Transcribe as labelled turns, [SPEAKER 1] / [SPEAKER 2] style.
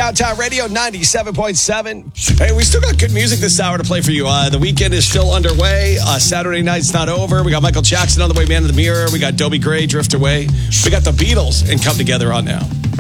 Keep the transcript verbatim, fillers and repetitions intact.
[SPEAKER 1] Downtown Radio ninety-seven point seven. Hey, we still got good music this hour to play for you. Uh, the weekend is still underway. Uh, Saturday night's not over. We got Michael Jackson on the way, Man in the Mirror. We got Dobie Gray, Drift Away. We got the Beatles and Come Together on now.